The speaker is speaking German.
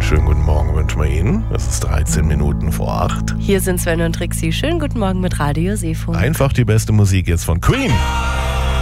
schönen guten Morgen wünschen wir Ihnen. Es ist 13 Minuten vor 8. Hier sind Sven und Trixie. Schönen guten Morgen mit Radio Sefo. Einfach die beste Musik jetzt von Queen.